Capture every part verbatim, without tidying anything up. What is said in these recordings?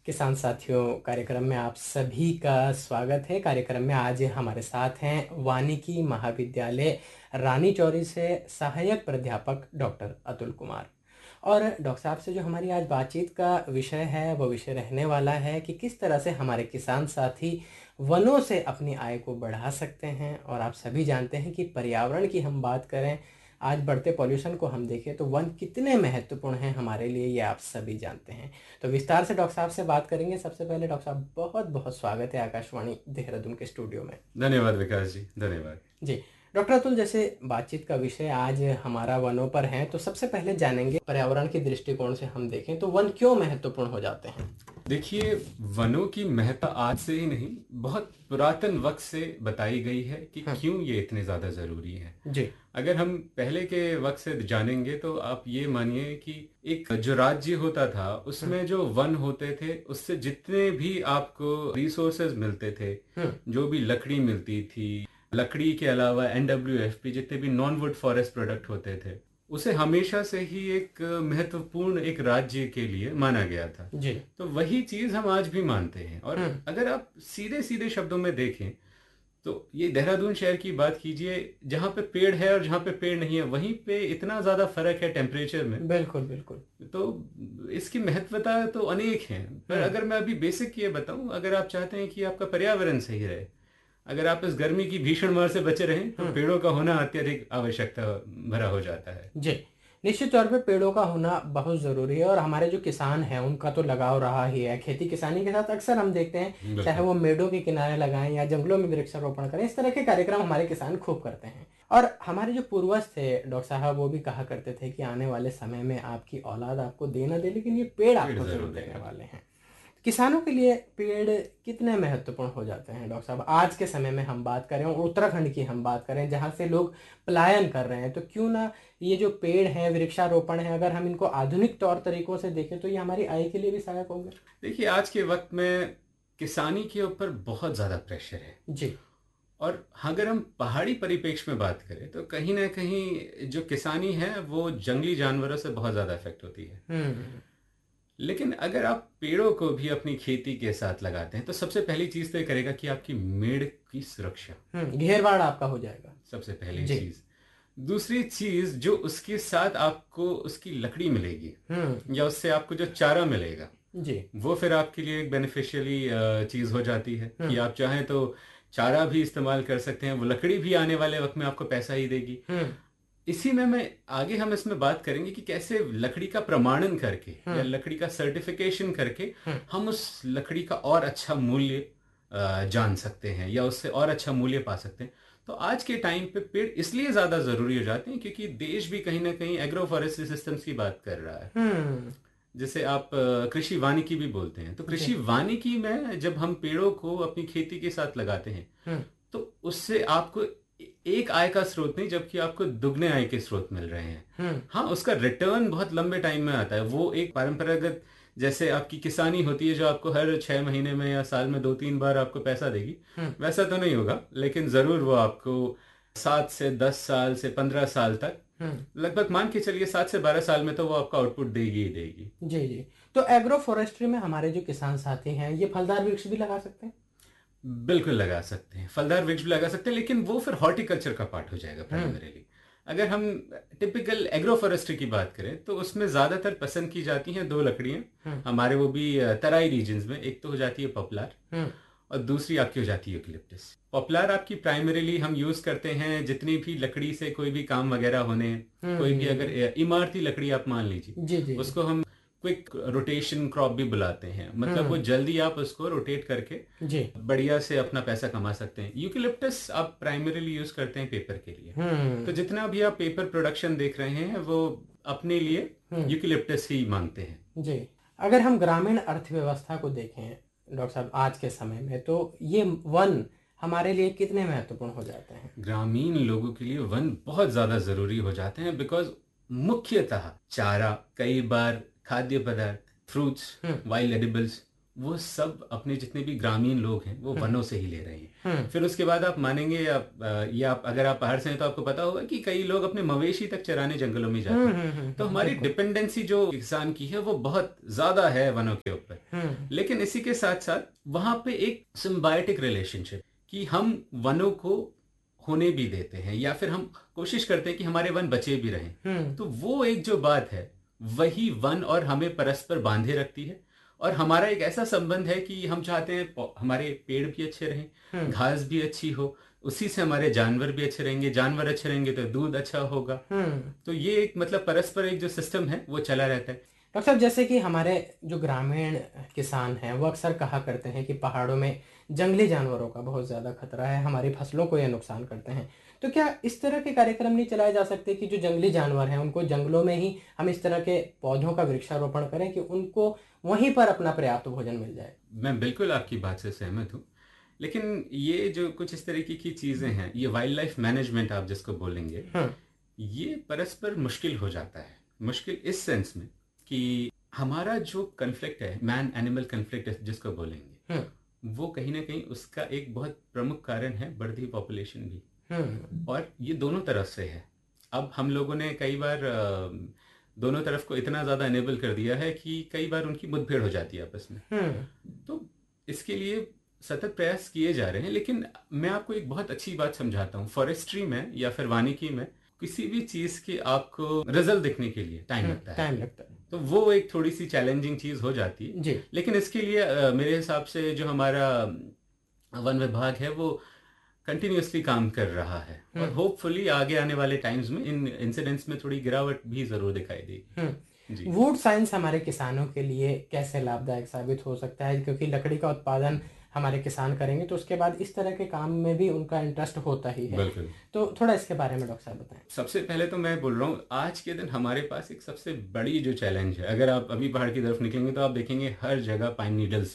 किसान साथियों, कार्यक्रम में आप सभी का स्वागत है। कार्यक्रम में आज हमारे साथ हैं वानिकी महाविद्यालय रानी चौरी से सहायक प्राध्यापक डॉक्टर अतुल कुमार। और डॉक्टर साहब से जो हमारी आज बातचीत का विषय है वो विषय रहने वाला है कि किस तरह से हमारे किसान साथी वनों से अपनी आय को बढ़ा सकते हैं। और आप सभी जानते हैं कि पर्यावरण की हम बात करें, आज बढ़ते पॉल्यूशन को हम देखें तो वन कितने महत्वपूर्ण हैं हमारे लिए, ये आप सभी जानते हैं। तो विस्तार से डॉक्टर साहब से बात करेंगे। सबसे पहले डॉक्टर साहब, बहुत बहुत स्वागत है आकाशवाणी देहरादून के स्टूडियो में। धन्यवाद विकास जी, धन्यवाद जी डॉक्टर अतुल, जैसे बातचीत का विषय आज हमारा वनों पर है, तो सबसे पहले जानेंगे पर्यावरण के दृष्टिकोण से हम देखें तो वन क्यों महत्वपूर्ण हो जाते हैं। देखिए, वनों की महत्ता आज से ही नहीं, बहुत पुरातन वक्त से बताई गई है कि क्यों ये इतने ज्यादा जरूरी है। जी अगर हम पहले के वक्त से जानेंगे तो आप ये मानिए कि एक जो राज्य होता था उसमें जो वन होते थे उससे जितने भी आपको रिसोर्सेज मिलते थे, जो भी लकड़ी मिलती थी, लकड़ी के अलावा एन डब्ल्यू एफ पी जितने भी नॉन वुड फॉरेस्ट प्रोडक्ट होते थे, उसे हमेशा से ही एक महत्वपूर्ण एक राज्य के लिए माना गया था। जी तो वही चीज हम आज भी मानते हैं। और अगर आप सीधे सीधे शब्दों में देखें तो ये देहरादून शहर की बात कीजिए, जहाँ पे पेड़ है और जहाँ पे पेड़ नहीं है वहीं पे इतना ज्यादा फर्क है टेम्परेचर में। बिल्कुल बिल्कुल। तो इसकी महत्वता तो अनेक है, पर अगर मैं अभी बेसिक ये बताऊं, अगर आप चाहते हैं कि आपका पर्यावरण सही रहे, अगर आप इस गर्मी की भीषण मार से बचे रहें, तो पेड़ों का होना अत्यधिक आवश्यकता भरा हो जाता है। जी, निश्चित तौर पे पेड़ों का होना बहुत ज़रूरी है। और हमारे जो किसान हैं उनका तो लगाव रहा ही है खेती किसानी के साथ। अक्सर हम देखते हैं, चाहे वो मेड़ों के किनारे लगाएं या जंगलों में वृक्षारोपण करें, इस तरह के कार्यक्रम हमारे किसान खूब करते हैं। और हमारे जो पूर्वज थे डॉक्टर साहब, वो भी कहा करते थे कि आने वाले समय में आपकी औलाद आपको दे ना दे, लेकिन ये पेड़ आपको जरूर देने वाले हैं। किसानों के लिए पेड़ कितने महत्वपूर्ण हो जाते हैं डॉक्टर साहब? आज के समय में हम बात करें, उत्तराखंड की हम बात करें जहाँ से लोग पलायन कर रहे हैं, तो क्यों ना ये जो पेड़ हैं, वृक्षारोपण है, अगर हम इनको आधुनिक तौर तरीकों से देखें तो ये हमारी आय के लिए भी सहायक होंगे। देखिए, आज के वक्त में किसानी के ऊपर बहुत ज्यादा प्रेशर है जी। और अगर हम पहाड़ी परिप्रेक्ष्य में बात करें तो कहीं ना कहीं जो किसानी है वो जंगली जानवरों से बहुत ज्यादा इफेक्ट होती है। हम्म लेकिन अगर आप पेड़ों को भी अपनी खेती के साथ लगाते हैं तो सबसे पहली चीज तो ये करेगा कि आपकी मेड़ की सुरक्षा, हम्म घेरबाड़ आपका हो जाएगा, सबसे पहली जी। चीज। दूसरी चीज, जो उसके साथ आपको उसकी लकड़ी मिलेगी हम्म या उससे आपको जो चारा मिलेगा, जी वो फिर आपके लिए एक बेनिफिशियली चीज हो जाती है कि आप चाहें तो चारा भी इस्तेमाल कर सकते हैं, वो लकड़ी भी आने वाले वक्त में आपको पैसा ही देगी। हम्म इसी में मैं आगे हम इसमें बात करेंगे कि कैसे लकड़ी का प्रमाणन करके या लकड़ी का सर्टिफिकेशन करके हम उस लकड़ी का और अच्छा मूल्य अ, जान सकते हैं या उससे और अच्छा मूल्य पा सकते हैं। तो आज के टाइम पे पेड़ इसलिए ज्यादा जरूरी हो जाते हैं क्योंकि देश भी कहीं ना कहीं एग्रो फॉरेस्ट्री सिस्टम्स की बात कर रहा है, हम्म जिसे आप अ, कृषि वानिकी भी बोलते हैं। तो कृषि वानिकी में जब हम पेड़ों को अपनी खेती के साथ लगाते हैं तो उससे आपको एक आय का स्रोत नहीं, जबकि आपको दुगने आय के स्रोत मिल रहे हैं। हाँ, उसका रिटर्न बहुत लंबे टाइम में आता है। वो एक परंपरागत जैसे आपकी किसानी होती है जो आपको हर छह महीने में या साल में दो तीन बार आपको पैसा देगी, वैसा तो नहीं होगा, लेकिन जरूर वो आपको सात से दस साल से पंद्रह साल तक, लगभग मान के चलिए सात से बारह साल में तो वो आपका आउटपुट देगी ही देगी। जी जी। तो एग्रो फॉरेस्ट्री में हमारे जो किसान साथी हैं ये फलदार वृक्ष भी लगा सकते हैं? बिल्कुल लगा सकते हैं, फलदार वृक्ष भी लगा सकते हैं, लेकिन वो फिर हॉर्टिकल्चर का पार्ट हो जाएगा प्राइमरीली। अगर हम टिपिकल एग्रो फॉरेस्ट्री की बात करें तो उसमें ज्यादातर पसंद की जाती हैं दो लकड़ियां हमारे, वो भी तराई रीजन्स में। एक तो हो जाती है पॉपुलर और दूसरी आपकी हो जाती है यूकेलिप्टस। पॉपुलर आपकी प्राइमरीली हम यूज करते हैं जितनी भी लकड़ी से कोई भी काम वगैरह होने, कोई भी अगर इमारती लकड़ी आप मान लीजिए, जी जी। उसको हम क्विक रोटेशन क्रॉप भी बुलाते हैं, मतलब वो जल्दी आप उसको रोटेट करके जी बढ़िया से अपना पैसा कमा सकते हैं। यूकेलिप्टस आप प्राइमरीली यूज करते हैं पेपर के लिए। तो जितना भी आप पेपर प्रोडक्शन देख रहे हैं वो अपने लिए यूकेलिप्टस ही मांगते हैं। जी। अगर हम ग्रामीण अर्थव्यवस्था को देखें डॉक्टर साहब आज के समय में, तो ये वन हमारे लिए कितने महत्वपूर्ण हो जाते हैं? ग्रामीण लोगों के लिए वन बहुत ज्यादा जरूरी हो जाते हैं, बिकॉज मुख्यतः चारा, कई बार खाद्य पदार्थ, फ्रूट्स, वाइल्ड एडिबल्स, वो सब अपने जितने भी ग्रामीण लोग हैं वो वनों से ही ले रहे हैं। फिर उसके बाद आप मानेंगे आप, या आप अगर आप पहाड़ से हैं तो आपको पता होगा कि कई लोग अपने मवेशी तक चराने जंगलों में जाते हैं। तो हमारी डिपेंडेंसी जो किसान की है वो बहुत ज्यादा है वनों के ऊपर। लेकिन इसी के साथ साथ वहां पे एक सिम्बायोटिक रिलेशनशिप कि हम वनों को होने भी देते हैं या फिर हम कोशिश करते हैं कि हमारे वन बचे भी रहें। तो वो एक जो बात है वही वन और हमें परस्पर बांधे रखती है और हमारा एक ऐसा संबंध है कि हम चाहते हैं हमारे पेड़ भी अच्छे रहें, घास भी अच्छी हो, उसी से हमारे जानवर भी अच्छे रहेंगे, जानवर अच्छे रहेंगे तो दूध अच्छा होगा। तो ये एक मतलब परस्पर एक जो सिस्टम है वो चला रहता है। डॉक्टर साहब, जैसे कि हमारे जो ग्रामीण किसान हैं वो अक्सर कहा करते हैं कि पहाड़ों में जंगली जानवरों का बहुत ज़्यादा खतरा है, हमारी फसलों को ये नुकसान करते हैं। तो क्या इस तरह के कार्यक्रम नहीं चलाए जा सकते कि जो जंगली जानवर हैं उनको जंगलों में ही हम इस तरह के पौधों का वृक्षारोपण करें कि उनको वहीं पर अपना पर्याप्त भोजन मिल जाए? मैं बिल्कुल आपकी बात से सहमत हूँ, लेकिन ये जो कुछ इस तरीके की चीज़ें हैं, ये वाइल्ड लाइफ मैनेजमेंट आप जिसको बोलेंगे, ये परस्पर मुश्किल हो जाता है। मुश्किल इस सेंस में कि हमारा जो कन्फ्लिक्ट है, मैन एनिमल कन्फ्लिक्ट जिसको बोलेंगे, वो कहीं ना कहीं उसका एक बहुत प्रमुख कारण है बढ़ती पॉपुलेशन भी। और ये दोनों तरफ से है। अब हम लोगों ने कई बार दोनों तरफ को इतना ज़्यादा एनेबल कर दिया है कि कई बार उनकी मुठभेड़ हो जाती है आपस में। तो इसके लिए सतत प्रयास किए जा रहे हैं, लेकिन मैं आपको एक बहुत अच्छी बात समझाता हूँ। फॉरेस्ट्री में या फिर वानिकी में किसी भी चीज के आपको रिजल्ट दिखने के लिए टाइम लगता है टाइम लगता है तो वो एक थोड़ी सी चैलेंजिंग चीज हो जाती है जी। लेकिन इसके लिए आ, मेरे हिसाब से जो हमारा वन विभाग है वो कंटिन्यूसली काम कर रहा है और होपफुली आगे आने वाले टाइम्स में इन इंसिडेंट्स में थोड़ी गिरावट भी जरूर दिखाई देगी। वुड साइंस हमारे किसानों के लिए कैसे लाभदायक साबित हो सकता है? क्योंकि लकड़ी का उत्पादन हमारे किसान करेंगे तो उसके बाद इस तरह के काम में भी उनका इंटरेस्ट होता ही है। बिल्कुल। तो थोड़ा इसके बारे में डॉक्टर साहब बताएं। सबसे पहले तो मैं बोल रहा हूँ आज के दिन हमारे पास एक सबसे बड़ी जो चैलेंज है, अगर आप अभी पहाड़ की तरफ निकलेंगे तो आप देखेंगे हर जगह पाइन नीडल्स,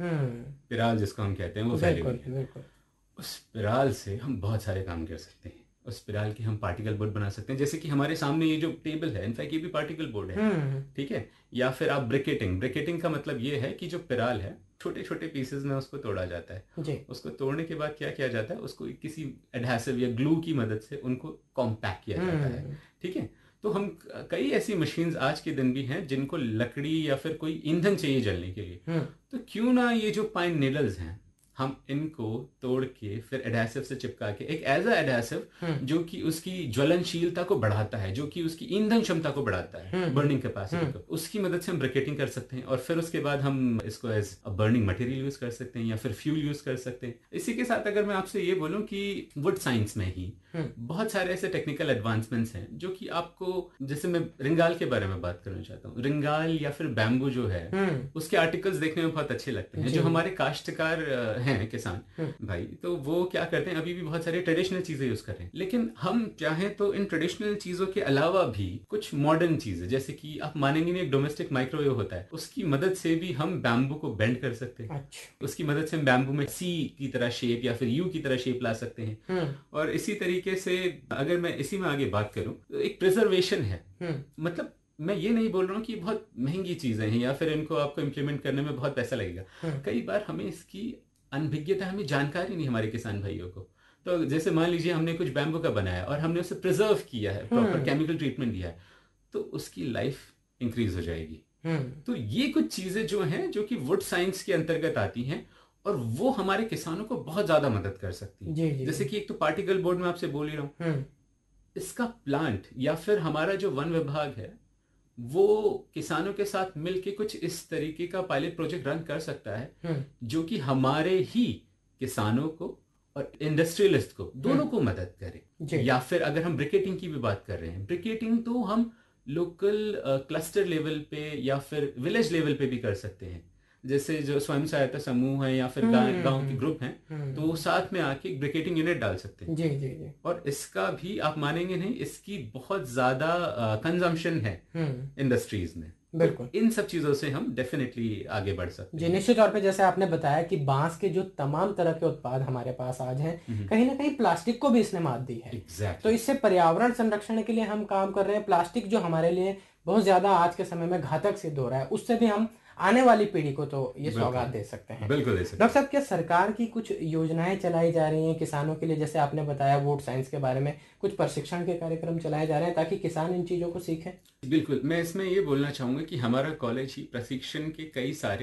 पिराल जिसको हम कहते हैं, वो फैली हुई है। उस पिराल से हम बहुत सारे काम कर सकते हैं। उस पिराल की हम पार्टिकल बोर्ड बना सकते हैं, जैसे कि हमारे सामने ये जो टेबल है इनफैक्ट ये भी पार्टिकल बोर्ड है, ठीक है। या फिर आप ब्रिकेटिंग, ब्रिकेटिंग का मतलब ये है कि जो पिराल है छोटे छोटे पीसेस में उसको तोड़ा जाता है जी। उसको तोड़ने के बाद क्या किया जाता है, उसको किसी एडहेसिव या ग्लू की मदद से उनको कॉम्पैक्ट किया जाता है, ठीक है। तो हम कई ऐसी मशीन्स आज के दिन भी हैं जिनको लकड़ी या फिर कोई ईंधन चाहिए जलने के लिए, तो क्यों ना ये जो पाइन नीडल्स हैं हम इनको तोड़ के फिर एडहेसिव से चिपका के एक एज अ एडहेसिव जो कि उसकी ज्वलनशीलता को बढ़ाता है, जो कि उसकी ईंधन क्षमता को बढ़ाता है, बर्निंग कैपेसिटी को, उसकी मदद से हम ब्रिकेटिंग कर सकते हैं और फिर उसके बाद हम इसको as a burning material use कर सकते हैं या फिर फ्यूल यूज कर सकते हैं। इसी के साथ अगर मैं आपसे ये बोलूं कि वुड साइंस में ही बहुत सारे ऐसे टेक्निकल एडवांसमेंट्स हैं जो कि आपको, जैसे मैं रिंगाल के बारे में बात करना चाहता हूँ। रिंगाल या फिर बैम्बू जो है उसके आर्टिकल्स देखने में बहुत अच्छे लगते हैं। जो हमारे काश्तकार हैं किसान भाई, तो वो क्या करते हैं, अभी भी बहुत सारी ट्रेडिशनल चीजें यूज कर रहे हैं, लेकिन हम चाहें तो इन ट्रेडिशनल चीजों के अलावा भी कुछ मॉडर्न चीजें, जैसे कि आप मानेंगे नहीं, एक डोमेस्टिक माइक्रोवेव होता है, उसकी मदद से भी हम बैम्बू को बेंड कर सकते हैं। अच्छा। उसकी मदद से हम बैम्बू में सी की तरह शेप या फिर यू की तरह शेप ला सकते हैं। और इसी तरीके से अगर मैं इसी में आगे बात करूं तो एक प्रिजर्वेशन है, मतलब मैं ये नहीं बोल रहा हूँ कि बहुत महंगी चीजें हैं या फिर इनको आपको इम्प्लीमेंट करने में बहुत पैसा लगेगा। कई बार हमें इसकी अनभिज्ञता, हमें जानकारी नहीं हमारे किसान भाइयों को। तो जैसे मान लीजिए हमने कुछ बैम्बू का बनाया और हमने उसे प्रिजर्व किया है, प्रॉपर केमिकल ट्रीटमेंट दिया है, तो उसकी लाइफ इंक्रीज हो जाएगी। तो ये कुछ चीजें जो हैं जो कि वुड साइंस के अंतर्गत आती हैं और वो हमारे किसानों को बहुत ज्यादा मदद कर सकती है। जी, जी, जैसे कि एक तो पार्टिकल बोर्ड में आपसे बोल ही रहा हूँ, इसका प्लांट या फिर हमारा जो वन विभाग है वो किसानों के साथ मिलके कुछ इस तरीके का पायलट प्रोजेक्ट रन कर सकता है जो कि हमारे ही किसानों को और इंडस्ट्रियलिस्ट को दोनों को मदद करे। या फिर अगर हम ब्रिकेटिंग की भी बात कर रहे हैं, ब्रिकेटिंग तो हम लोकल क्लस्टर लेवल पे या फिर विलेज लेवल पे भी कर सकते हैं। जैसे जो स्वयं सहायता समूह है या फिर गांव के ग्रुप हैं, तो वो साथ में आके एक ब्रिकेटिंग यूनिट डाल सकते हैं। जी जी जी। और इसका भी आप मानेंगे नहीं, इसकी बहुत ज्यादा कंजम्पशन है इंडस्ट्रीज में। बिल्कुल। तो इन सब चीजों से हम डेफिनेटली आगे बढ़ सकते हैं। जी, निश्चित तौर पे जैसे आपने बताया कि बांस के जो तमाम तरह के उत्पाद हमारे पास आज हैं, कहीं ना कहीं प्लास्टिक को भी इसने मात दी है। exactly. तो इससे पर्यावरण संरक्षण के लिए हम काम कर रहे हैं। प्लास्टिक जो हमारे लिए बहुत ज्यादा आज के समय में घातक सिद्ध हो रहा है, उससे भी हम आने वाली पीढ़ी को तो ये सौगात दे सकते हैं। बिल्कुल दे सकते हैं। डॉक्टर साहब, क्या सरकार की कुछ योजनाएं चलाई जा रही हैं किसानों के लिए? जैसे आपने बताया वुड साइंस के बारे में, कुछ प्रशिक्षण के कार्यक्रम चलाए जा रहे हैं ताकि किसान इन चीजों को सीखें? बिल्कुल, मैं इसमें ये बोलना चाहूंगा कि हमारा कॉलेज ही प्रशिक्षण के कई सारे